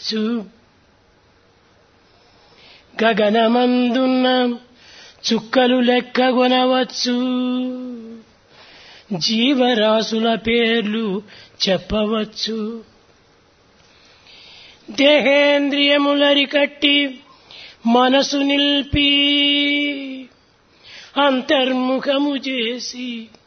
చెప్పవచ్చు. గగనమందున్న చుక్కలు లెక్కగొనవచ్చు. జీవరాశుల పేర్లు చెప్పవచ్చు. దేహేంద్రియములరికట్టి మనసు నిల్పి అంతర్ముఖము చేసి